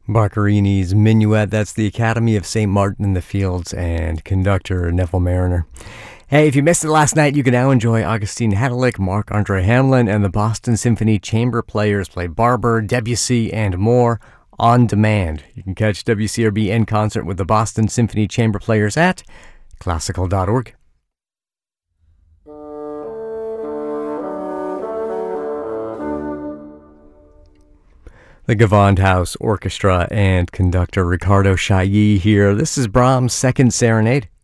Boccherini's Minuet, that's the Academy of St. Martin in the Fields, and conductor Neville Mariner. Hey, if you missed it last night, you can now enjoy Augustine Hedelick, Marc-Andre Hamelin, and the Boston Symphony Chamber Players play Barber, Debussy, and more on demand. You can catch WCRB in concert with the Boston Symphony Chamber Players at classical.org. The Gewandhaus Orchestra and conductor Ricardo Chailly here. This is Brahms' Second Serenade.